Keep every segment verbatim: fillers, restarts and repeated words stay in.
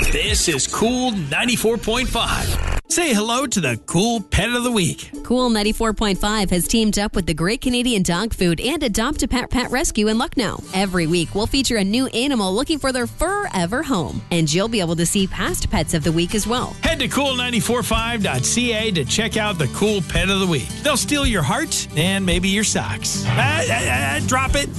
This is Cool ninety-four point five. Say hello to the Cool Pet of the Week. Cool ninety-four point five has teamed up with the Great Canadian Dog Food and Adopt a Pet Pet Rescue in Lucknow. Every week, we'll feature a new animal looking for their forever home. And you'll be able to see past pets of the week as well. Head to cool nine four five dot c a to check out the Cool Pet of the Week. They'll steal your heart and maybe your socks. Ah, ah, ah, drop it.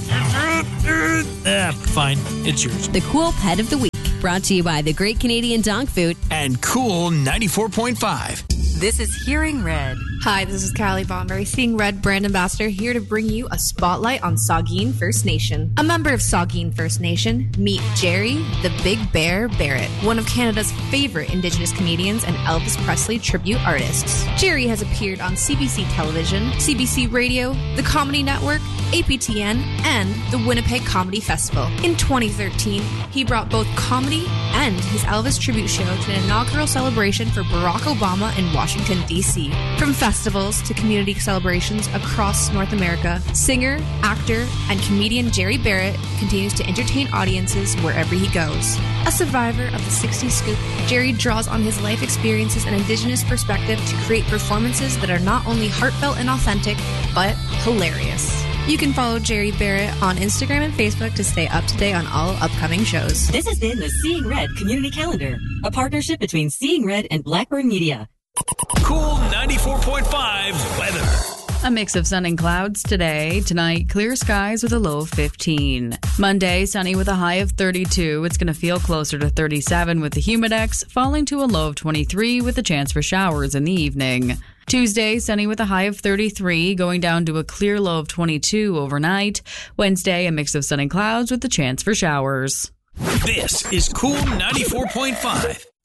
Ah, fine, it's yours. The Cool Pet of the Week, brought to you by the Great Canadian Dog Food and Cool ninety-four point five. This is Hearing Red. Hi, this is Callie Bomberry, Seeing Red brand ambassador, here to bring you a spotlight on Saugeen First Nation. A member of Saugeen First Nation, meet Jerry the Big Bear Barrett, one of Canada's favorite Indigenous comedians and Elvis Presley tribute artists. Jerry has appeared on C B C Television, C B C Radio, the Comedy Network, A P T N, and the Winnipeg Comedy Festival. In twenty thirteen, he brought both comedy and his Elvis tribute show to an inaugural celebration for Barack Obama in Washington, D C From festivals to community celebrations across North America, singer, actor, and comedian Jerry Barrett continues to entertain audiences wherever he goes. A survivor of the sixties scoop, Jerry draws on his life experiences and Indigenous perspective to create performances that are not only heartfelt and authentic, but hilarious. You can follow Jerry Barrett on Instagram and Facebook to stay up to date on all upcoming shows. This has been the Seeing Red Community Calendar, a partnership between Seeing Red and Blackburn Media. Cool ninety-four point five weather. A mix of sun and clouds today. Tonight, clear skies with a low of fifteen. Monday, sunny with a high of thirty-two. It's going to feel closer to thirty-seven with the humidex, falling to a low of twenty-three with a chance for showers in the evening. Tuesday, sunny with a high of thirty-three, going down to a clear low of twenty-two overnight. Wednesday, a mix of sun and clouds with the chance for showers. This is Cool ninety-four point five.